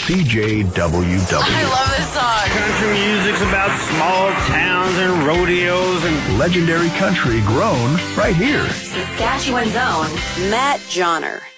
CJWW. I love this song. Country music's about small towns and rodeos and Legendary country grown right here. Saskatchewan's own Matt Johnner.